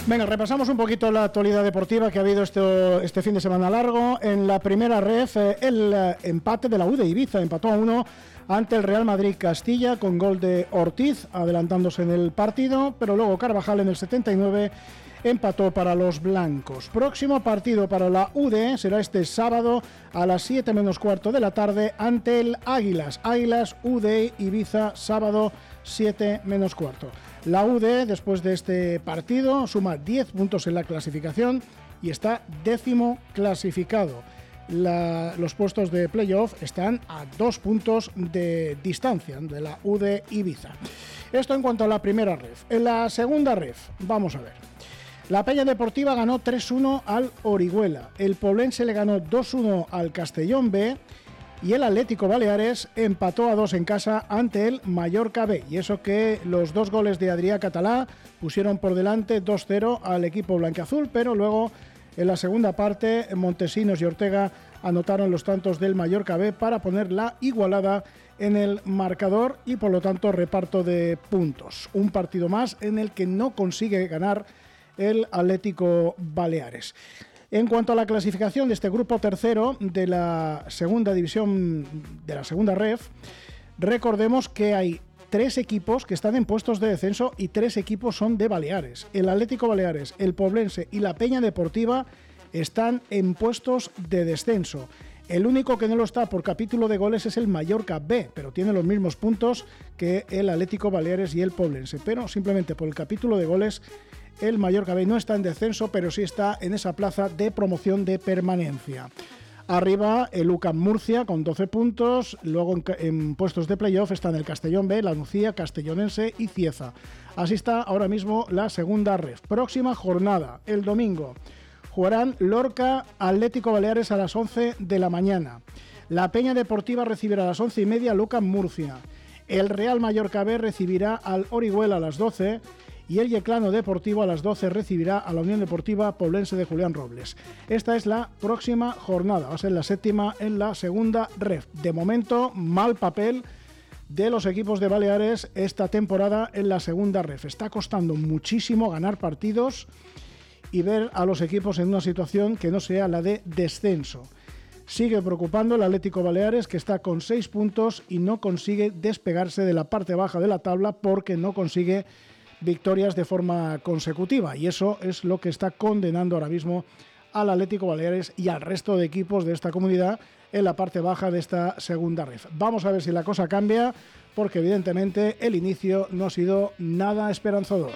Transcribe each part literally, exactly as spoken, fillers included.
Venga, repasamos un poquito la actualidad deportiva que ha habido este, este fin de semana largo. En la primera ref, el empate de la U de Ibiza, empató a uno ante el Real Madrid Castilla con gol de Ortiz, adelantándose en el partido, pero luego Carvajal en el setenta y nueve empató para los blancos. Próximo partido para la U D será este sábado a las siete menos cuarto de la tarde ante el Águilas. Águilas U D Ibiza, sábado siete menos cuarto. La U D, después de este partido, suma diez puntos en la clasificación y está décimo clasificado. La, los puestos de playoff están a dos puntos de distancia de la U D Ibiza. Esto en cuanto a la primera ref. En la segunda ref, vamos a ver. La Peña Deportiva ganó tres uno al Orihuela. El Poblense le ganó dos uno al Castellón B. Y el Atlético Baleares empató a dos en casa ante el Mallorca B. Y eso que los dos goles de Adrià Català pusieron por delante dos cero al equipo blanquiazul, pero luego en la segunda parte Montesinos y Ortega anotaron los tantos del Mallorca B para poner la igualada en el marcador y por lo tanto reparto de puntos. Un partido más en el que no consigue ganar el Atlético Baleares. En cuanto a la clasificación de este grupo tercero de la segunda división, de la segunda ref, recordemos que hay tres equipos que están en puestos de descenso y tres equipos son de Baleares. El Atlético Baleares, el Poblense y la Peña Deportiva están en puestos de descenso. El único que no lo está por capítulo de goles es el Mallorca B, pero tiene los mismos puntos que el Atlético Baleares y el Poblense, pero simplemente por el capítulo de goles el Mallorca B no está en descenso, pero sí está en esa plaza de promoción de permanencia. Arriba el U C A M Murcia con doce puntos, luego en, en puestos de playoff están el Castellón B, la Nucía, Castellonense y Cieza. Así está ahora mismo la segunda ref. Próxima jornada, el domingo, jugarán Lorca Atlético Baleares a las once de la mañana. La Peña Deportiva recibirá a las once y media al U C A M Murcia. El Real Mallorca B recibirá al Orihuela a las doce y el Yeclano Deportivo a las doce recibirá a la Unión Deportiva Poblense de Julián Robles. Esta es la próxima jornada, va a ser la séptima en la segunda ref. De momento, mal papel de los equipos de Baleares esta temporada en la segunda ref. Está costando muchísimo ganar partidos y ver a los equipos en una situación que no sea la de descenso. Sigue preocupando el Atlético Baleares, que está con seis puntos y no consigue despegarse de la parte baja de la tabla porque no consigue victorias de forma consecutiva, y eso es lo que está condenando ahora mismo al Atlético Baleares y al resto de equipos de esta comunidad en la parte baja de esta segunda ref. Vamos a ver si la cosa cambia, porque evidentemente el inicio no ha sido nada esperanzador.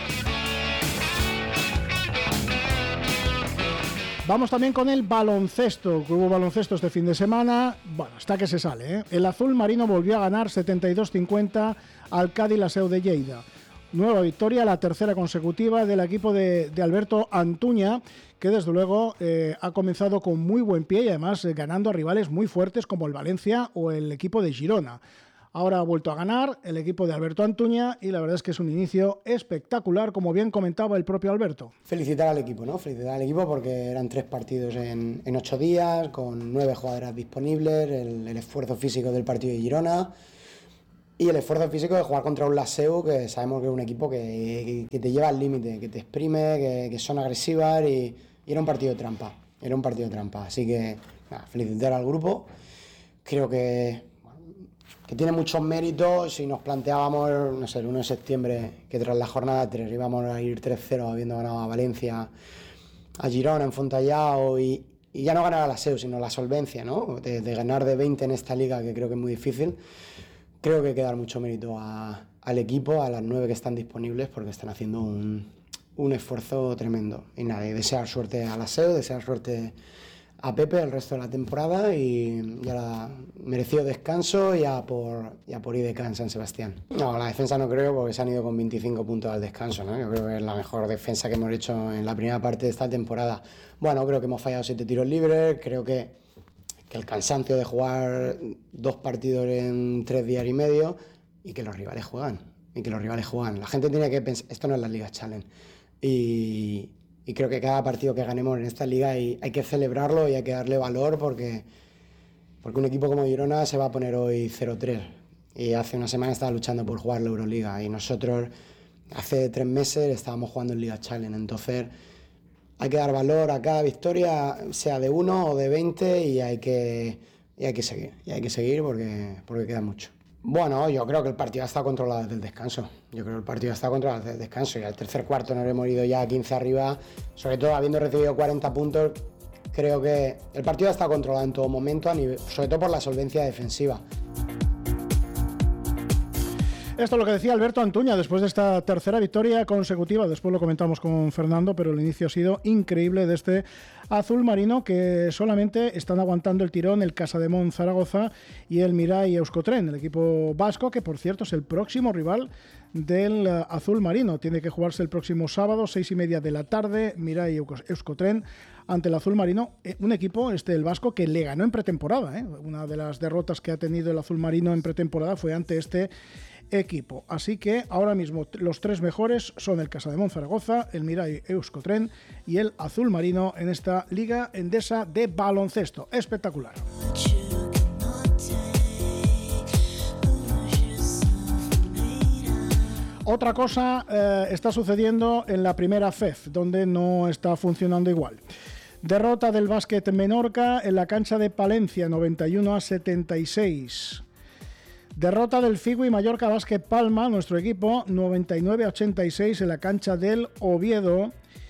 Vamos también con el baloncesto, que hubo baloncesto este fin de semana. Bueno, hasta que se sale, ¿eh? El azul marino volvió a ganar setenta y dos cincuenta al Cádiz Laseu de Lleida. Nueva victoria, la tercera consecutiva del equipo de, de Alberto Antuña, que desde luego eh, ha comenzado con muy buen pie y además eh, ganando a rivales muy fuertes como el Valencia o el equipo de Girona. Ahora ha vuelto a ganar el equipo de Alberto Antuña y la verdad es que es un inicio espectacular, como bien comentaba el propio Alberto. Felicitar al equipo, ¿no? Felicitar al equipo porque eran tres partidos en, en ocho días, con nueve jugadoras disponibles, el, el esfuerzo físico del partido de Girona y el esfuerzo físico de jugar contra un Laseu, que sabemos que es un equipo que, que, que te lleva al límite, que te exprime, que, que son agresivas y, y era un partido de trampa, era un partido de trampa. Así que nada, felicitar al grupo. Creo que, bueno, que tiene muchos méritos. Si nos planteábamos, no sé, el uno de septiembre, que tras la jornada tres íbamos a ir tres cero habiendo ganado a Valencia, a Girona, en Fontallao y, y ya no ganar a Laseu, sino la solvencia, ¿no? De, de ganar de veinte en esta liga, que creo que es muy difícil. Creo que hay que dar mucho mérito a, al equipo, a las nueve que están disponibles, porque están haciendo un, un esfuerzo tremendo. Y nada, y desear suerte a Laseu, desear suerte a Pepe el resto de la temporada y ya merecido descanso ya por, ya por I D K en San Sebastián. No, la defensa no creo, porque se han ido con veinticinco puntos al descanso, ¿no? Yo creo que es la mejor defensa que hemos hecho en la primera parte de esta temporada. Bueno, creo que hemos fallado siete tiros libres, creo que que el cansancio de jugar dos partidos en tres días y medio y que los rivales juegan, y que los rivales juegan. La gente tiene que pensar, esto no es la Liga Challenge, y, y creo que cada partido que ganemos en esta liga hay, hay que celebrarlo y hay que darle valor porque, porque un equipo como Girona se va a poner hoy cero tres y hace una semana estaba luchando por jugar la Euroliga y nosotros hace tres meses estábamos jugando en Liga Challenge, entonces hay que dar valor a cada victoria, sea de uno o de veinte, y hay que, y hay que seguir, y hay que seguir porque, porque queda mucho. Bueno, yo creo que el partido está controlado desde el descanso. Yo creo que el partido está controlado desde el descanso. Y al tercer cuarto nos hemos ido ya a quince arriba, sobre todo habiendo recibido cuarenta puntos. Creo que el partido está controlado en todo momento, a nivel, sobre todo por la solvencia defensiva. Esto es lo que decía Alberto Antuña después de esta tercera victoria consecutiva. Después lo comentamos con Fernando, pero el inicio ha sido increíble de este azul marino, que solamente están aguantando el tirón el Casademont Zaragoza y el Mirai Euskotren, el equipo vasco, que por cierto es el próximo rival del uh, azul marino. Tiene que jugarse el próximo sábado, seis y media de la tarde, Mirai Euskotren ante el azul marino, eh, un equipo, este el vasco, que le ganó en pretemporada. ¿eh? Una de las derrotas que ha tenido el azul marino en pretemporada fue ante este equipo. Así que ahora mismo los tres mejores son el Casademont Zaragoza, el Mirai Euskotren y el azul marino en esta Liga Endesa de baloncesto. Espectacular. Otra cosa eh, está sucediendo en la primera F E F, donde no está funcionando igual. Derrota del Básquet Menorca en la cancha de Palencia, noventa y uno a setenta y seis. Derrota del Figui Mallorca Básquet Palma, nuestro equipo, noventa y nueve a ochenta y seis en la cancha del Oviedo.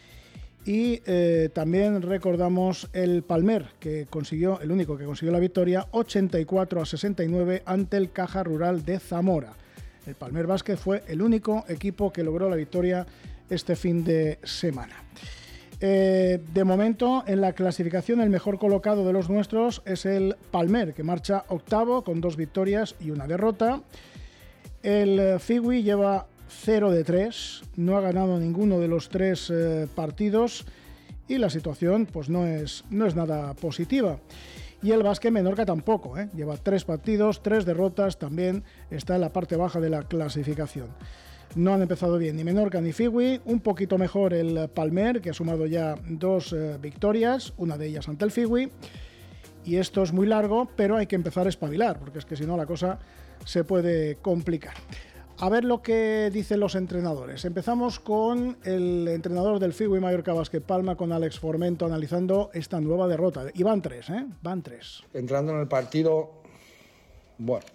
Y eh, también recordamos el Palmer, que consiguió, el único que consiguió la victoria, ochenta y cuatro a sesenta y nueve ante el Caja Rural de Zamora. El Palmer Básquet fue el único equipo que logró la victoria este fin de semana. Eh, de momento, en la clasificación, el mejor colocado de los nuestros es el Palmer, que marcha octavo con dos victorias y una derrota. El Figui lleva cero de tres, no ha ganado ninguno de los tres eh, partidos y la situación pues no es, no es nada positiva. Y el Básquet Menorca tampoco, ¿eh? Lleva tres partidos, tres derrotas, también está en la parte baja de la clasificación. No han empezado bien ni Menorca ni Figui, un poquito mejor el Palmer, que ha sumado ya dos eh, victorias, una de ellas ante el Figui, y esto es muy largo, pero hay que empezar a espabilar, porque es que si no la cosa se puede complicar. A ver lo que dicen los entrenadores. Empezamos con el entrenador del Figui Mallorca Básquet Palma, con Alex Formento, analizando esta nueva derrota. Y van tres, ¿eh? Van tres. Entrando en el partido, bueno,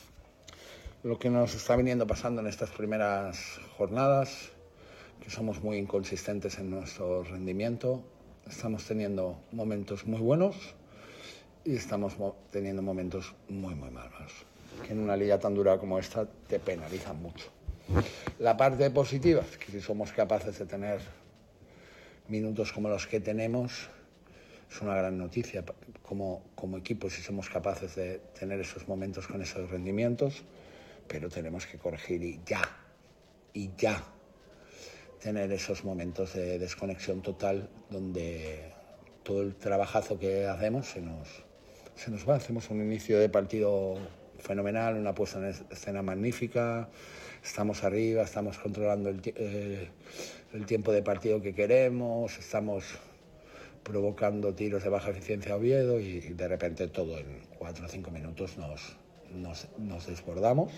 lo que nos está viniendo pasando en estas primeras jornadas, que somos muy inconsistentes en nuestro rendimiento, estamos teniendo momentos muy buenos y estamos teniendo momentos muy, muy malos, que en una liga tan dura como esta te penalizan mucho. La parte positiva es que si somos capaces de tener minutos como los que tenemos, es una gran noticia como, como equipo, si somos capaces de tener esos momentos con esos rendimientos, pero tenemos que corregir y ya, y ya, tener esos momentos de desconexión total donde todo el trabajazo que hacemos se nos, se nos va. Hacemos un inicio de partido fenomenal, una puesta en escena magnífica, estamos arriba, estamos controlando el, eh, el tiempo de partido que queremos, estamos provocando tiros de baja eficiencia a Oviedo y de repente todo en cuatro o cinco minutos nos, nos, nos desbordamos.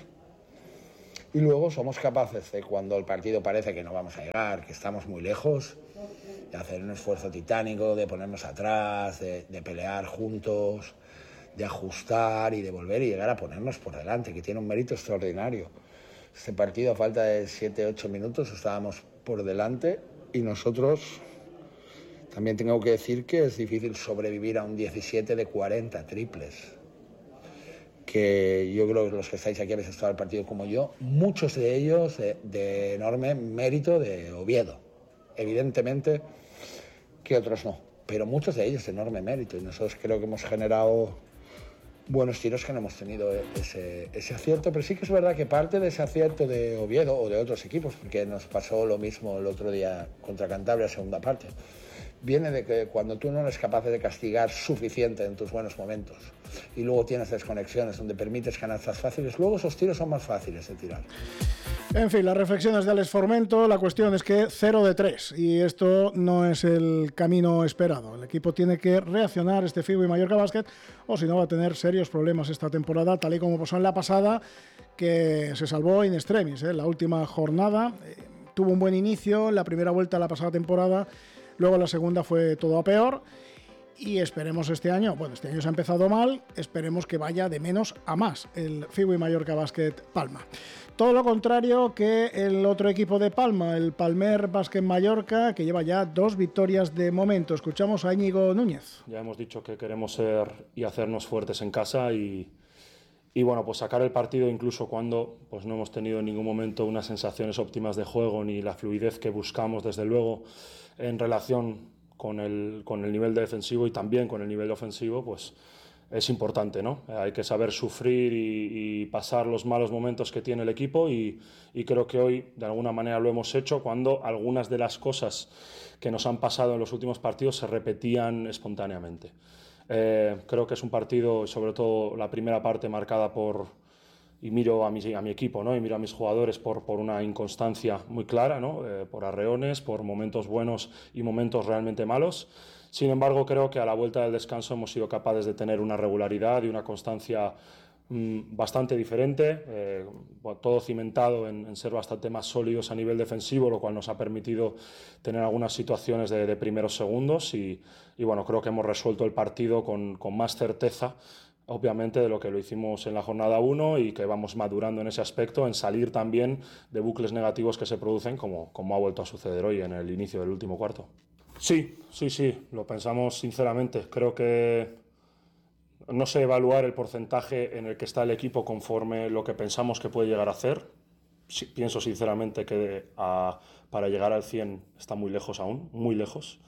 Y luego somos capaces de, cuando el partido parece que no vamos a llegar, que estamos muy lejos, de hacer un esfuerzo titánico, de ponernos atrás, de, de pelear juntos, de ajustar y de volver y llegar a ponernos por delante, que tiene un mérito extraordinario. Este partido, a falta de siete ocho minutos, estábamos por delante y nosotros, también tengo que decir que es difícil sobrevivir a un diecisiete de cuarenta triples, que yo creo que los que estáis aquí habéis estado al partido como yo, muchos de ellos de, de enorme mérito de Oviedo, evidentemente que otros no, pero muchos de ellos de enorme mérito, y nosotros creo que hemos generado buenos tiros, que no hemos tenido ese, ese acierto, pero sí que es verdad que parte de ese acierto de Oviedo o de otros equipos, porque nos pasó lo mismo el otro día contra Cantabria, segunda parte, viene de que cuando tú no eres capaz de castigar suficiente en tus buenos momentos y luego tienes desconexiones donde permites canastas fáciles, luego esos tiros son más fáciles de tirar. En fin, las reflexiones de Alex Formento, la cuestión es que cero de tres y esto no es el camino esperado. El equipo tiene que reaccionar, este Figui Mallorca Básquet, o si no va a tener serios problemas esta temporada, tal y como pasó en la pasada, que se salvó in extremis, ¿eh? La última jornada, eh, tuvo un buen inicio, la primera vuelta la pasada temporada, luego la segunda fue todo a peor. Y esperemos este año, bueno, este año se ha empezado mal, esperemos que vaya de menos a más el Figui Mallorca Basket Palma. Todo lo contrario que el otro equipo de Palma, el Palmer Basket Mallorca, que lleva ya dos victorias de momento. Escuchamos a Íñigo Núñez. Ya hemos dicho que queremos ser y hacernos fuertes en casa y, y bueno, pues sacar el partido incluso cuando pues no hemos tenido en ningún momento unas sensaciones óptimas de juego ni la fluidez que buscamos, desde luego, en relación con el, con el nivel defensivo y también con el nivel ofensivo, pues es importante, ¿no? Hay que saber sufrir y, y pasar los malos momentos que tiene el equipo y, y creo que hoy de alguna manera lo hemos hecho cuando algunas de las cosas que nos han pasado en los últimos partidos se repetían espontáneamente. Eh, creo que es un partido, sobre todo la primera parte, marcada por... y miro a mi, a mi equipo, ¿no? Y miro a mis jugadores por, por una inconstancia muy clara, ¿no? Eh, por arreones, por momentos buenos y momentos realmente malos. Sin embargo, creo que a la vuelta del descanso hemos sido capaces de tener una regularidad y una constancia mmm, bastante diferente, eh, todo cimentado en, en ser bastante más sólidos a nivel defensivo, lo cual nos ha permitido tener algunas situaciones de, de primeros segundos y, y bueno, creo que hemos resuelto el partido con, con más certeza, obviamente, de lo que lo hicimos en la jornada uno y que vamos madurando en ese aspecto, en salir también de bucles negativos que se producen, como, como ha vuelto a suceder hoy en el inicio del último cuarto. Sí, sí, sí, lo pensamos sinceramente. Creo que no sé evaluar el porcentaje en el que está el equipo conforme lo que pensamos que puede llegar a hacer. Sí, pienso sinceramente que a, para llegar al cien está muy lejos aún, muy lejos.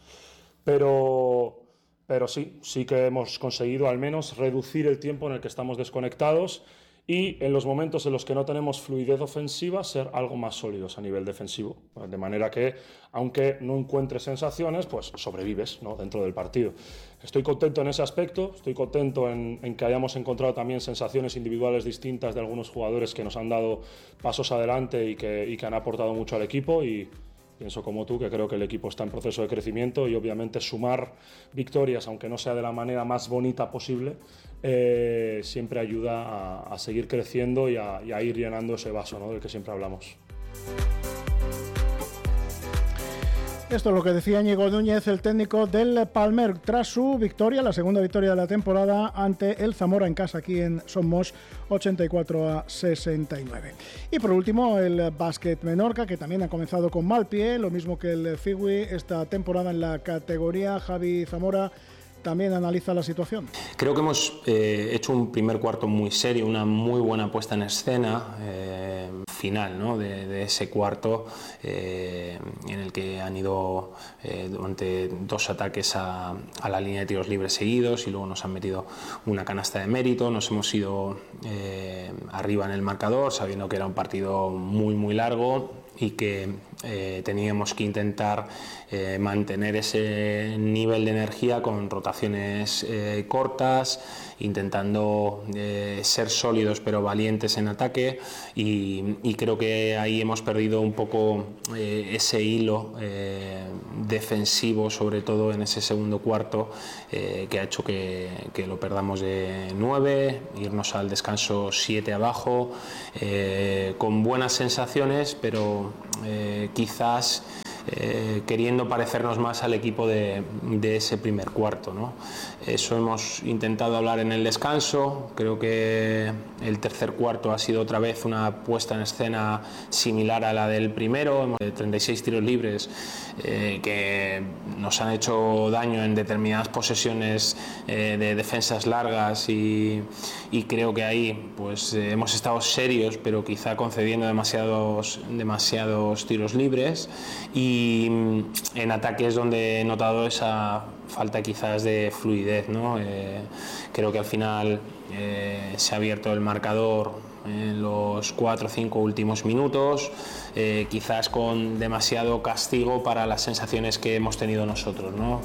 Pero... Pero sí, sí que hemos conseguido al menos reducir el tiempo en el que estamos desconectados y en los momentos en los que no tenemos fluidez ofensiva ser algo más sólidos a nivel defensivo. De manera que, aunque no encuentres sensaciones, pues sobrevives, ¿no? Dentro del partido. Estoy contento en ese aspecto, estoy contento en, en que hayamos encontrado también sensaciones individuales distintas de algunos jugadores que nos han dado pasos adelante y que, y que han aportado mucho al equipo y... Pienso como tú que creo que el equipo está en proceso de crecimiento y obviamente sumar victorias, aunque no sea de la manera más bonita posible, eh, siempre ayuda a, a seguir creciendo y a, y a ir llenando ese vaso, ¿no? Del que siempre hablamos. Esto es lo que decía Íñigo Núñez, el técnico del Palmer, tras su victoria, la segunda victoria de la temporada ante el Zamora en casa aquí en Son Moix, ochenta y cuatro a sesenta y nueve. Y por último, el Básquet Menorca, que también ha comenzado con mal pie, lo mismo que el Figui esta temporada en la categoría. Javi Zamora también analiza la situación. Creo que hemos eh, hecho un primer cuarto muy serio, una muy buena puesta en escena eh, final, ¿no? de, de ese cuarto eh, en el que han ido eh, durante dos ataques a, a la línea de tiros libres seguidos y luego nos han metido una canasta de mérito, nos hemos ido eh, arriba en el marcador sabiendo que era un partido muy muy largo y que eh, teníamos que intentar eh, mantener ese nivel de energía con rotaciones eh, cortas, intentando eh, ser sólidos pero valientes en ataque y, y creo que ahí hemos perdido un poco eh, ese hilo eh, defensivo, sobre todo en ese segundo cuarto, eh, que ha hecho que, que lo perdamos de nueve, irnos al descanso siete abajo, eh, con buenas sensaciones, pero eh, quizás eh, queriendo parecernos más al equipo de, de ese primer cuarto, ¿no? Eso hemos intentado hablar en el descanso. Creo que el tercer cuarto ha sido otra vez una puesta en escena similar a la del primero. Hemos treinta y seis tiros libres eh, que nos han hecho daño en determinadas posesiones eh, de defensas largas y, y creo que ahí pues eh, hemos estado serios, pero quizá concediendo demasiados, demasiados tiros libres, y en ataques donde he notado esa falta quizás de fluidez, ¿no? Eh, creo que al final eh, se ha abierto el marcador en los cuatro o cinco últimos minutos, eh, quizás con demasiado castigo para las sensaciones que hemos tenido nosotros, ¿no?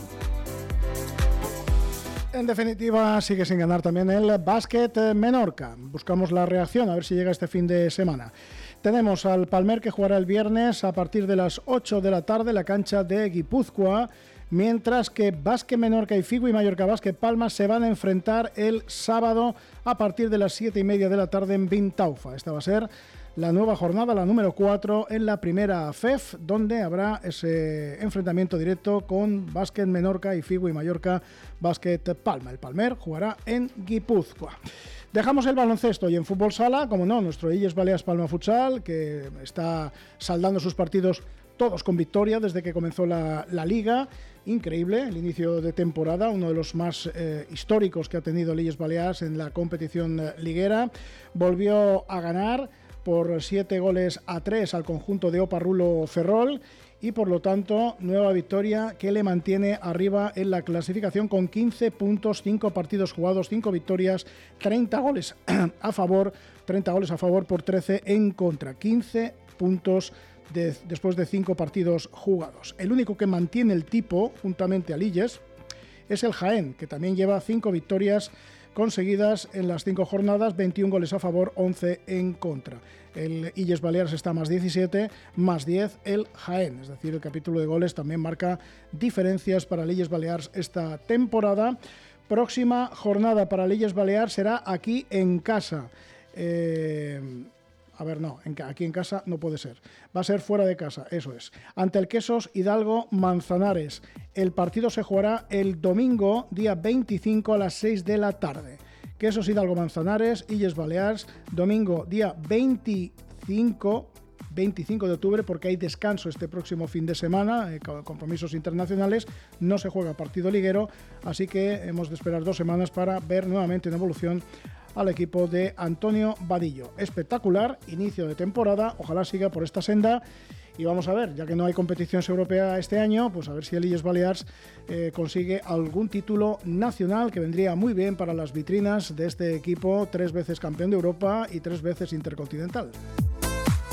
En definitiva, sigue sin ganar también el Básquet Menorca. Buscamos la reacción, a ver si llega este fin de semana. Tenemos al Palmer, que jugará el viernes a partir de las ocho de la tarde en la cancha de Guipúzcoa, mientras que Básquet Menorca y Figui Mallorca Básquet Palma se van a enfrentar el sábado a partir de las siete y media de la tarde en Vintaufa. Esta va a ser la nueva jornada, la número cuatro, en la primera F E F, donde habrá ese enfrentamiento directo con Básquet Menorca y Figui Mallorca, Básquet Palma. El Palmer jugará en Guipúzcoa. Dejamos el baloncesto y en fútbol sala, como no, nuestro Illes Balears Palma Futsal, que está saldando sus partidos todos con victoria desde que comenzó la, la liga. Increíble el inicio de temporada, uno de los más eh, históricos que ha tenido el Illes Balears en la competición eh, liguera. Volvió a ganar por siete goles a tres al conjunto de Oparrulo Ferrol y por lo tanto nueva victoria que le mantiene arriba en la clasificación con quince puntos, cinco partidos jugados, cinco victorias, treinta goles a favor, treinta goles a favor por trece en contra, quince puntos de, después de cinco partidos jugados. El único que mantiene el tipo juntamente al Illes es el Jaén, que también lleva cinco victorias conseguidas en las cinco jornadas, veintiún goles a favor, once en contra. El Illes Balears está más diecisiete, más diez el Jaén, es decir, el capítulo de goles también marca diferencias para el Illes Balears esta temporada. Próxima jornada para el Illes Balears será aquí en casa. Eh, a ver, no, en, aquí en casa no puede ser. Va a ser fuera de casa, eso es. Ante el Quesos Hidalgo Manzanares. El partido se jugará el domingo, día veinticinco a las seis de la tarde. Quesos Hidalgo Manzanares, Illes Balears, domingo, día veinticinco, veinticinco de octubre, porque hay descanso este próximo fin de semana, eh, compromisos internacionales, no se juega partido liguero, así que hemos de esperar dos semanas para ver nuevamente en evolución al equipo de Antonio Vadillo. Espectacular inicio de temporada, ojalá siga por esta senda. Y vamos a ver, ya que no hay competiciones europeas este año, pues a ver si el Illes Balears eh, consigue algún título nacional que vendría muy bien para las vitrinas de este equipo, tres veces campeón de Europa y tres veces intercontinental.